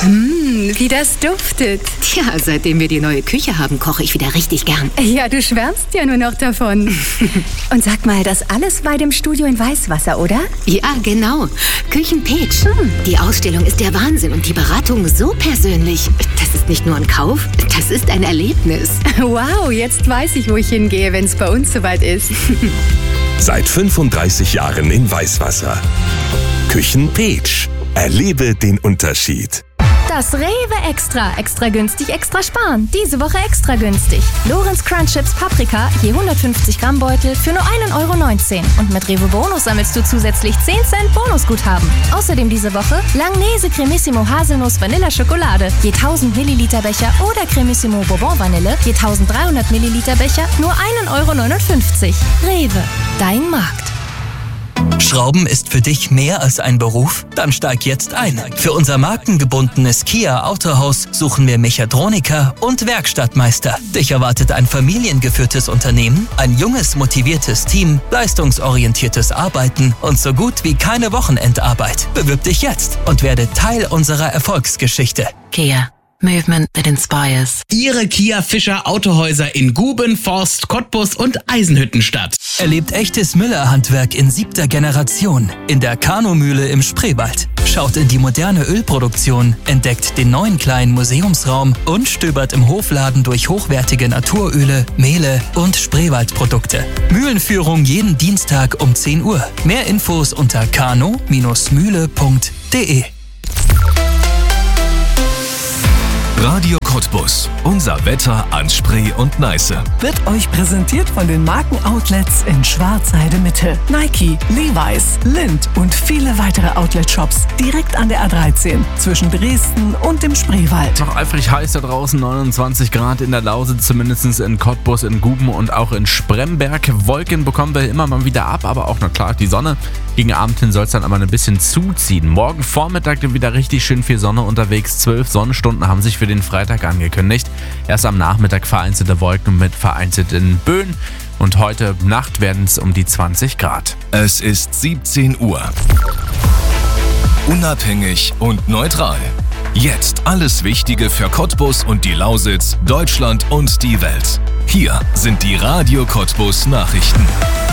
Wie das duftet. Tja, seitdem wir die neue Küche haben, koche ich wieder richtig gern. Ja, du schwärmst ja nur noch davon. Und sag mal, das alles bei dem Studio in Weißwasser, oder? Ja, genau. Küchen-Peach. Die Ausstellung ist der Wahnsinn und die Beratung so persönlich. Das ist nicht nur ein Kauf, das ist ein Erlebnis. Wow, jetzt weiß ich, wo ich hingehe, wenn es bei uns soweit ist. Seit 35 Jahren in Weißwasser. Küchen-Peach. Erlebe den Unterschied. Das Rewe Extra. Extra günstig, extra sparen. Diese Woche extra günstig. Lorenz Crunch Chips Paprika, je 150 Gramm Beutel für nur 1,19 €. Und mit Rewe Bonus sammelst du zusätzlich 10 Cent Bonusguthaben. Außerdem diese Woche Langnese Cremissimo Haselnuss Vanilla Schokolade, je 1000 Milliliter Becher oder Cremissimo Bourbon Vanille, je 1300 Milliliter Becher, nur 1,59 €. Rewe, dein Markt. Schrauben ist für dich mehr als ein Beruf? Dann steig jetzt ein. Für unser markengebundenes Kia Autohaus suchen wir Mechatroniker und Werkstattmeister. Dich erwartet ein familiengeführtes Unternehmen, ein junges, motiviertes Team, leistungsorientiertes Arbeiten und so gut wie keine Wochenendarbeit. Bewirb dich jetzt und werde Teil unserer Erfolgsgeschichte. Kia. Movement that inspires. Ihre Kia Fischer Autohäuser in Guben, Forst, Cottbus und Eisenhüttenstadt. Erlebt echtes Müllerhandwerk in 7. Generation in der Kanumühle im Spreewald. Schaut in die moderne Ölproduktion, entdeckt den neuen kleinen Museumsraum und stöbert im Hofladen durch hochwertige Naturöle, Mehle und Spreewaldprodukte. Mühlenführung jeden Dienstag um 10 Uhr. Mehr Infos unter kano-mühle.de. Radio Cottbus. Unser Wetter an Spree und Neiße. Wird euch präsentiert von den Markenoutlets in Schwarzheide Mitte. Nike, Levi's, Lindt und viele weitere Outlet-Shops direkt an der A13 zwischen Dresden und dem Spreewald. Noch eifrig heiß da draußen, 29 Grad in der Lausitz, zumindest in Cottbus, in Guben und auch in Spremberg. Wolken bekommen wir immer mal wieder ab, aber auch, na klar, die Sonne. Gegen Abend hin soll es dann aber ein bisschen zuziehen. Morgen Vormittag dann wieder richtig schön viel Sonne unterwegs. 12 Sonnenstunden haben sich für den Freitag angekündigt. Erst am Nachmittag vereinzelte Wolken mit vereinzelten Böen. Und heute Nacht werden es um die 20 Grad. Es ist 17 Uhr. Unabhängig und neutral. Jetzt alles Wichtige für Cottbus und die Lausitz, Deutschland und die Welt. Hier sind die Radio Cottbus Nachrichten.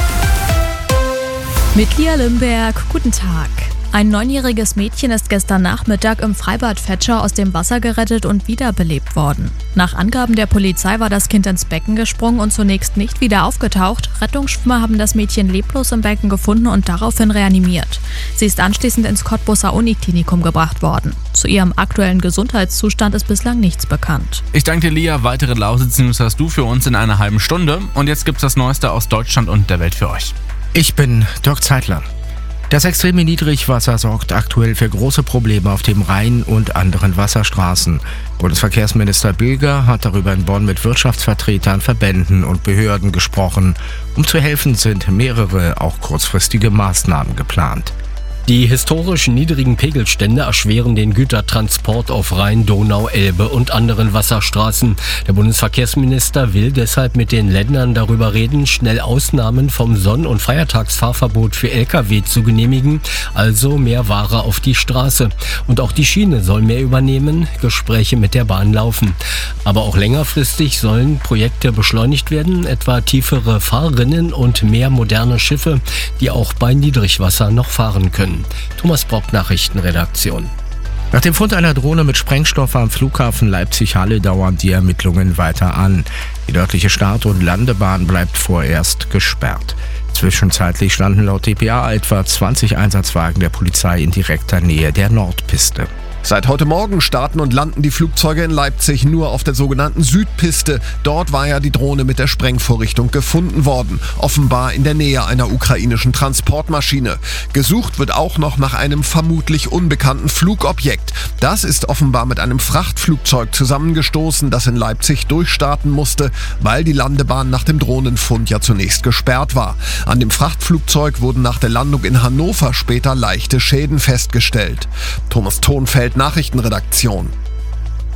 Mit Lia Limberg, guten Tag. Ein 9-jähriges Mädchen ist gestern Nachmittag im Freibad Vetscher aus dem Wasser gerettet und wiederbelebt worden. Nach Angaben der Polizei war das Kind ins Becken gesprungen und zunächst nicht wieder aufgetaucht. Rettungsschwimmer haben das Mädchen leblos im Becken gefunden und daraufhin reanimiert. Sie ist anschließend ins Cottbuser Uniklinikum gebracht worden. Zu ihrem aktuellen Gesundheitszustand ist bislang nichts bekannt. Ich danke dir, Lia. Weitere Lausitz-News hast du für uns in einer halben Stunde. Und jetzt gibt's das Neueste aus Deutschland und der Welt für euch. Ich bin Dirk Zeitler. Das extreme Niedrigwasser sorgt aktuell für große Probleme auf dem Rhein und anderen Wasserstraßen. Bundesverkehrsminister Bilger hat darüber in Bonn mit Wirtschaftsvertretern, Verbänden und Behörden gesprochen. Um zu helfen, sind mehrere, auch kurzfristige Maßnahmen geplant. Die historisch niedrigen Pegelstände erschweren den Gütertransport auf Rhein, Donau, Elbe und anderen Wasserstraßen. Der Bundesverkehrsminister will deshalb mit den Ländern darüber reden, schnell Ausnahmen vom Sonn- und Feiertagsfahrverbot für Lkw zu genehmigen, also mehr Ware auf die Straße. Und auch die Schiene soll mehr übernehmen, Gespräche mit der Bahn laufen. Aber auch längerfristig sollen Projekte beschleunigt werden, etwa tiefere Fahrrinnen und mehr moderne Schiffe, die auch bei Niedrigwasser noch fahren können. Thomas Brock, Nachrichtenredaktion. Nach dem Fund einer Drohne mit Sprengstoff am Flughafen Leipzig-Halle dauern die Ermittlungen weiter an. Die nördliche Start- und Landebahn bleibt vorerst gesperrt. Zwischenzeitlich standen laut dpa etwa 20 Einsatzwagen der Polizei in direkter Nähe der Nordpiste. Seit heute Morgen starten und landen die Flugzeuge in Leipzig nur auf der sogenannten Südpiste. Dort war ja die Drohne mit der Sprengvorrichtung gefunden worden. Offenbar in der Nähe einer ukrainischen Transportmaschine. Gesucht wird auch noch nach einem vermutlich unbekannten Flugobjekt. Das ist offenbar mit einem Frachtflugzeug zusammengestoßen, das in Leipzig durchstarten musste, weil die Landebahn nach dem Drohnenfund ja zunächst gesperrt war. An dem Frachtflugzeug wurden nach der Landung in Hannover später leichte Schäden festgestellt. Thomas Thonfeld, Nachrichtenredaktion.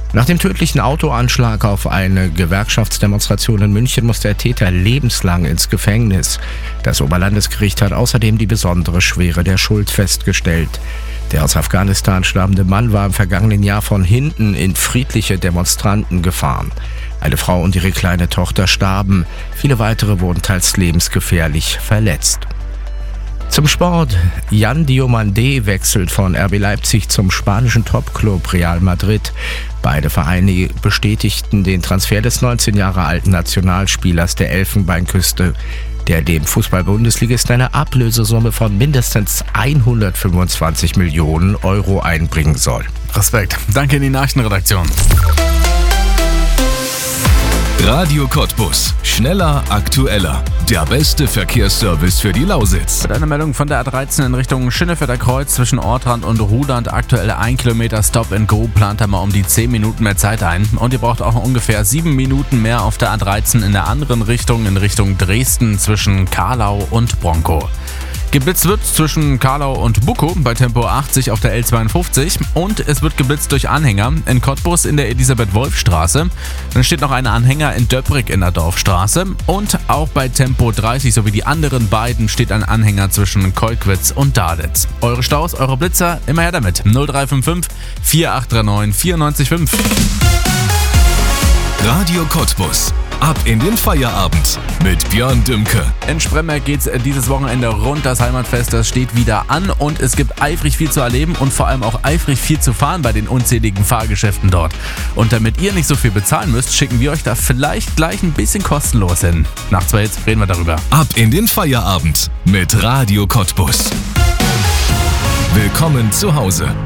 Nach dem tödlichen Autoanschlag auf eine Gewerkschaftsdemonstration in München muss der Täter lebenslang ins Gefängnis. Das Oberlandesgericht hat außerdem die besondere Schwere der Schuld festgestellt. Der aus Afghanistan stammende Mann war im vergangenen Jahr von hinten in friedliche Demonstranten gefahren. Eine Frau und ihre kleine Tochter starben. Viele weitere wurden teils lebensgefährlich verletzt. Zum Sport. Jan Diomandé wechselt von RB Leipzig zum spanischen Topclub Real Madrid. Beide Vereine bestätigten den Transfer des 19 Jahre alten Nationalspielers der Elfenbeinküste, der dem Fußball-Bundesligisten eine Ablösesumme von mindestens 125 Millionen Euro einbringen soll. Respekt. Danke in die Nachrichtenredaktion. Radio Cottbus. Schneller, aktueller. Der beste Verkehrsservice für die Lausitz. Mit einer Meldung von der A13 in Richtung Schinnefelder Kreuz zwischen Ortrand und Ruhland. Aktuell 1 Kilometer Stop and Go. Plant da mal um die 10 Minuten mehr Zeit ein. Und ihr braucht auch ungefähr 7 Minuten mehr auf der A13 in der anderen Richtung, in Richtung Dresden zwischen Karlau und Bronkow. Geblitzt wird zwischen Karlau und Bukow bei Tempo 80 auf der L52 und es wird geblitzt durch Anhänger in Cottbus in der Elisabeth-Wolf-Straße. Dann steht noch ein Anhänger in Döbrig in der Dorfstraße und auch bei Tempo 30 sowie die anderen beiden steht ein Anhänger zwischen Kolkwitz und Dahlitz. Eure Staus, eure Blitzer, immer her damit. 0355 4839 94,5. Radio Cottbus. Ab in den Feierabend mit Björn Dümke. In Spremberg geht's dieses Wochenende rund. Das Heimatfest, das steht wieder an und es gibt eifrig viel zu erleben und vor allem auch eifrig viel zu fahren bei den unzähligen Fahrgeschäften dort. Und damit ihr nicht so viel bezahlen müsst, schicken wir euch da vielleicht gleich ein bisschen kostenlos hin. Nach 2 Hits reden wir darüber. Ab in den Feierabend mit Radio Cottbus. Willkommen zu Hause.